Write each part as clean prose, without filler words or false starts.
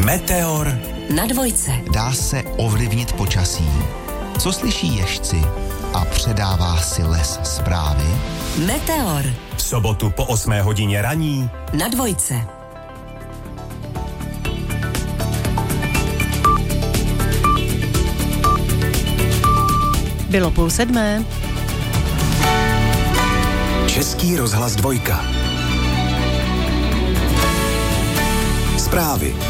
Meteor na dvojce. Dá se ovlivnit počasí? Co slyší ježci a předává si les zprávy? Meteor v sobotu po 8 hodině raní na dvojce. Bylo 6:30. Český rozhlas 2. Zprávy.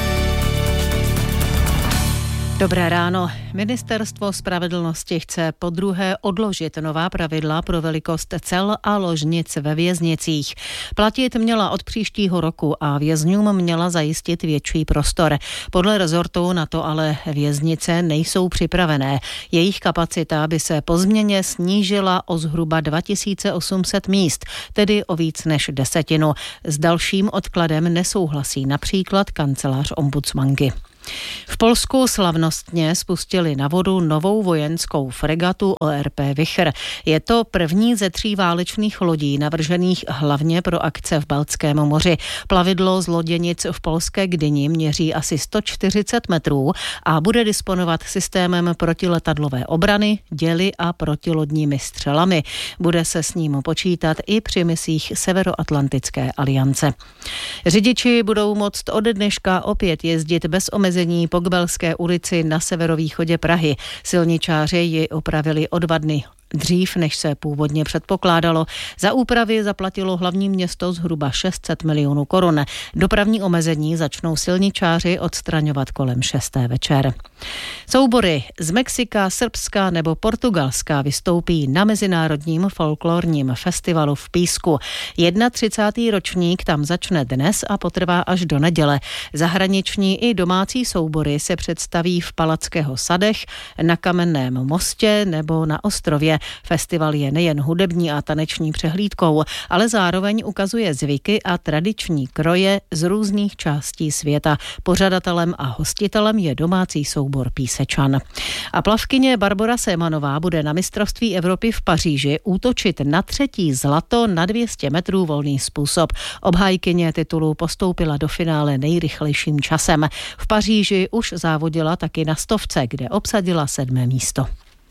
Dobré ráno. Ministerstvo spravedlnosti chce podruhé odložit nová pravidla pro velikost cel a ložnic ve věznicích. Platit měla od příštího roku a vězňům měla zajistit větší prostor. Podle rezortu na to ale věznice nejsou připravené. Jejich kapacita by se po změně snížila o zhruba 2800 míst, tedy o víc než 10. S dalším odkladem nesouhlasí například kancelář ombudsmanky. V Polsku slavnostně spustili na vodu novou vojenskou fregatu ORP Vichr. Je to první ze 3 válečných lodí navržených hlavně pro akce v Baltském moři. Plavidlo z loděnic v polské Gdyni měří asi 140 metrů a bude disponovat systémem protiletadlové obrany, děly a protilodními střelami. Bude se s ním počítat i při misích Severoatlantické aliance. Řidiči budou moct ode dneška opět jezdit bez omezení po Kbelské ulici na severovýchodě Prahy. Silničáři ji opravili o 2 dny dřív, než se původně předpokládalo. Za úpravy zaplatilo hlavní město zhruba 600 milionů korun. Dopravní omezení začnou silničáři odstraňovat kolem 6. večer. Soubory z Mexika, Srbska nebo Portugalska vystoupí na Mezinárodním folklorním festivalu v Písku. 31. ročník tam začne dnes a potrvá až do neděle. Zahraniční i domácí soubory se představí v Palackého sadech, na Kamenném mostě nebo na ostrově. Festival je nejen hudební a taneční přehlídkou, ale zároveň ukazuje zvyky a tradiční kroje z různých částí světa. Pořadatelem a hostitelem je domácí soubor Písečan. A plavkyně Barbora Sémanová bude na mistrovství Evropy v Paříži útočit na 3. zlato na 200 metrů volný způsob. Obhájkyně titulu postoupila do finále nejrychlejším časem. V Paříži už závodila taky na 100, kde obsadila 7. místo.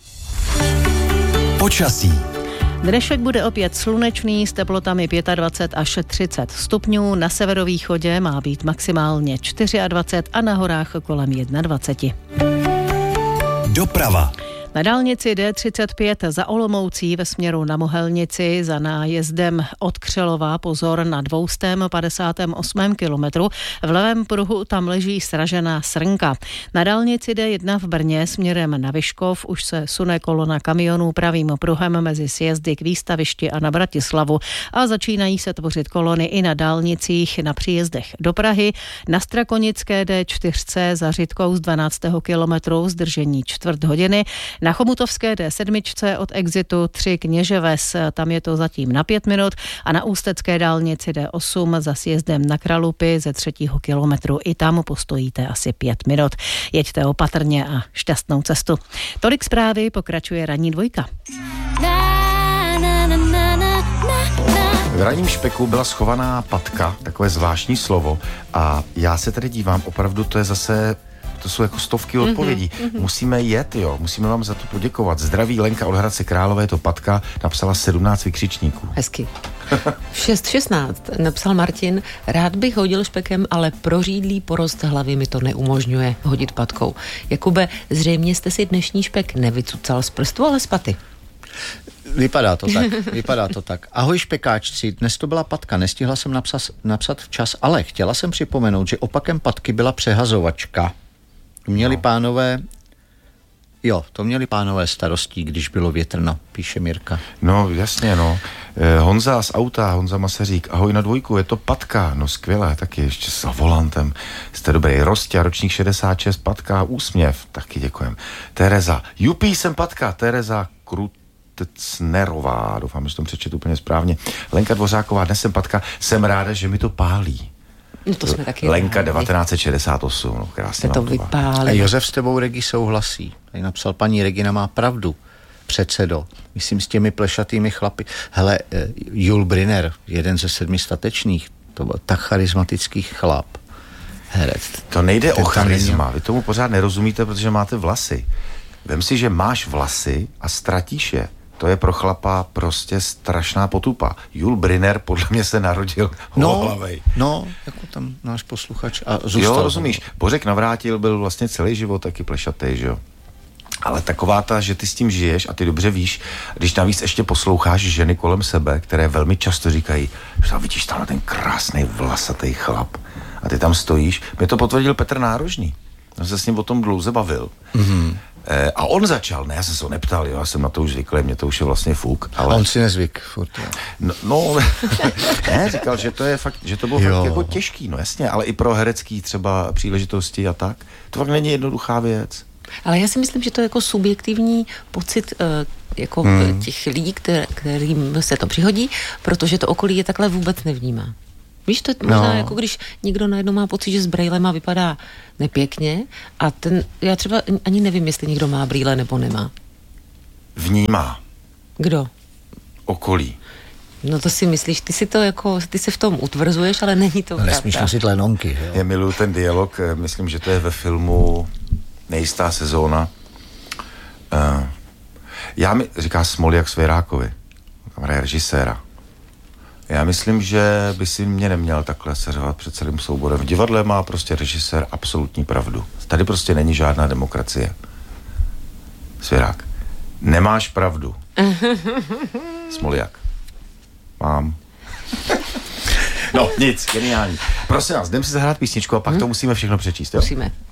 Počasí. Dnešek bude opět slunečný s teplotami 25 až 30 stupňů. Na severovýchodě má být maximálně 24 a na horách kolem 21. Doprava. Na dálnici D35 za Olomoucí ve směru na Mohelnici za nájezdem od Křelova pozor na 258. kilometru. V levém pruhu tam leží sražená srnka. Na dálnici D1 v Brně směrem na Vyškov už se sune kolona kamionů pravým pruhem mezi sjezdy k Výstavišti a na Bratislavu a začínají se tvořit kolony i na dálnicích na příjezdech do Prahy. Na Strakonické D4 za Řitkou z 12. kilometru zdržení 1/4 hodiny. Na Chomutovské D7 od exitu 3 Kněževes, tam je to zatím na 5 minut a na Ústecké dálnici D8 za sjezdem na Kralupy ze 3. kilometru. I tam postojíte asi 5 minut. Jeďte opatrně a šťastnou cestu. Tolik zprávy, pokračuje ranní 2. V ranním špeku byla schovaná patka, takové zvláštní slovo, a já se tady dívám, opravdu to jsou jako stovky odpovědí. Musíme jet, musíme vám za to poděkovat. Zdraví, Lenka od Hradce Králové, to patka napsala 17 vykřičníků. Hezky. V 6:16 napsal Martin, rád bych hodil špekem, ale prořídlý porost hlavy mi to neumožňuje hodit patkou. Jakube, zřejmě jste si dnešní špek nevycucal z prstu, ale z paty. Vypadá to tak. Ahoj špekáčci, dnes to byla patka, nestihla jsem napsat včas, ale chtěla jsem připomenout, že opakem patky byla přehazovačka. To měli pánové starostí, když bylo větrno, píše Mirka. No, jasně, Honza z auta, Honza Masařík, ahoj na 2, je to patka, no skvělé, taky ještě s volantem. Jste dobrý, Rostě, ročník 66, patka, úsměv, taky děkujem. Tereza, jupí, jsem patka, Tereza Krutecnerová, doufám, že to přečet úplně správně. Lenka Dvořáková, dnes jsem patka, jsem ráda, že mi to pálí. No to jsme taky Lenka 1968, krásně to vypálí. A Josef s tebou, Regi, souhlasí. Tady napsal, paní Regina má pravdu, předsedo. Myslím s těmi plešatými chlapy. Hele, Jul Brynner, jeden ze 7 statečných, to byl tak charismatický chlap. herec. To nejde o charisma. charisma. Vy tomu pořád nerozumíte, protože máte vlasy. Vem si, že máš vlasy a ztratíš je. To je pro chlapa prostě strašná potupa. Jul Brynner podle mě se narodil holohlavej. No, jako tam náš posluchač a zůstal. Jo, rozumíš. Bořek Navrátil byl vlastně celý život taky plešatý, že jo. Ale taková ta, že ty s tím žiješ a ty dobře víš, když navíc ještě posloucháš ženy kolem sebe, které velmi často říkají, že tam vidíš tam ten krásný vlasatý chlap a ty tam stojíš. Mě to potvrdil Petr Nárožný. Já se s ním o tom dlouze bavil. Mm-hmm. A on začal, ne, já jsem se ho neptal, jo, já jsem na to už zvyklý, mě to už je vlastně fuk. Ale... On si nezvyk furt. No ne, říkal, že to je fakt, že to bylo fakt jako těžký, no jasně, ale i pro herecký třeba příležitosti a tak. To fakt není jednoduchá věc. Ale já si myslím, že to je jako subjektivní pocit jako těch lidí, kterým se to přihodí, protože to okolí je takhle vůbec nevnímá. Víš, to je možná jako když někdo najednou má pocit, že s brejlema vypadá nepěkně a já třeba ani nevím, jestli někdo má brýle nebo nemá. Vnímá. Kdo? Okolí. No to si myslíš, ty se v tom utvrzuješ, ale není to pravda. Nesmíš nosit lenonky. Jo? Já miluji ten dialog, myslím, že to je ve filmu Nejistá sezóna. Říká Smoljak Svěrákovi, kamera režiséra. Já myslím, že by si mě neměl takhle seřovat před celým souborem. V divadle má prostě režisér absolutní pravdu. Tady prostě není žádná demokracie. Svěrák. Nemáš pravdu. Smoljak. Mám. No, nic, geniální. Prosím vás, jdem si zahrát písničku a pak to musíme všechno přečíst, jo? Musíme.